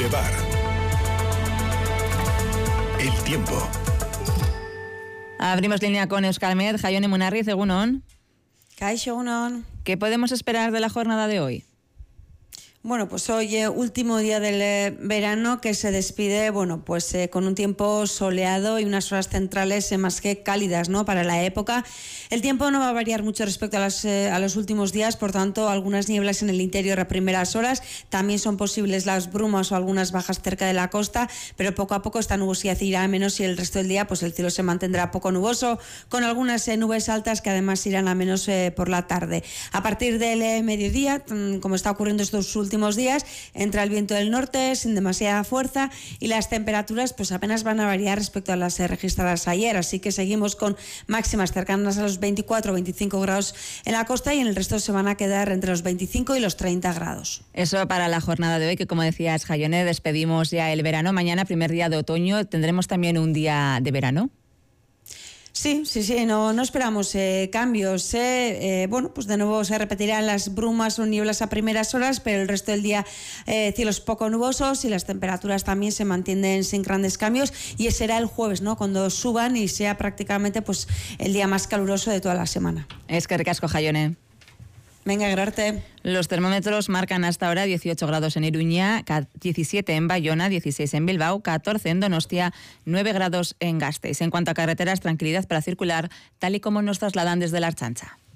Boulevard. El tiempo. Abrimos línea con Euskalmet. Jaione Munarriz, egunon. Kaixo, egunon. ¿Qué podemos esperar de la jornada de hoy? Bueno, pues hoy último día del verano que se despide, bueno, pues con un tiempo soleado y unas horas centrales más que cálidas, ¿no? Para la época. El tiempo no va a variar mucho respecto a los últimos días, por tanto, algunas nieblas en el interior a primeras horas. También son posibles las brumas o algunas bajas cerca de la costa, pero poco a poco esta nubosidad irá a menos y el resto del día, pues el cielo se mantendrá poco nuboso, con algunas nubes altas que además irán a menos por la tarde. A partir del mediodía, como está ocurriendo estos últimos días, entra el viento del norte sin demasiada fuerza y las temperaturas pues apenas van a variar respecto a las registradas ayer, así que seguimos con máximas cercanas a los 24 o 25 grados en la costa y en el resto se van a quedar entre los 25 y los 30 grados. Eso para la jornada de hoy, que como decías, Jaione, despedimos ya el verano. Mañana, primer día de otoño, ¿tendremos también un día de verano? Sí, no esperamos cambios. Bueno, pues de nuevo se repetirán las brumas o nieblas a primeras horas, pero el resto del día cielos poco nubosos y las temperaturas también se mantienen sin grandes cambios y será el jueves, ¿no? Cuando suban y sea prácticamente pues el día más caluroso de toda la semana. Eskerrik asko, Jaione. Venga, grarte. Los termómetros marcan hasta ahora 18 grados en Iruña, 17 en Bayona, 16 en Bilbao, 14 en Donostia, 9 grados en Gasteiz. En cuanto a carreteras, tranquilidad para circular, tal y como nos trasladan desde la Ertzaintza.